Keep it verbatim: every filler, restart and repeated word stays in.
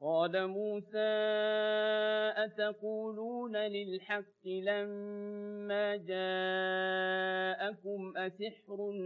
قَالَ مُوسَىٰ أَتَقُولُونَ لِلْحَقِّ لَمَّا جَاءَكُمْ ۖ أَسِحْرٌ